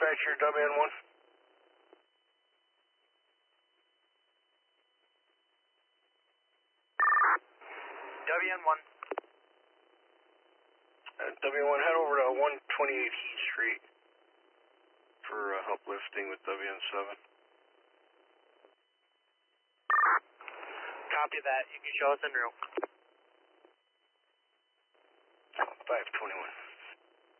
dispatcher, WN1. WN1. WN1, head over to 128 Heath Street for help lifting with WN7. Copy that. You can show us en route. 521.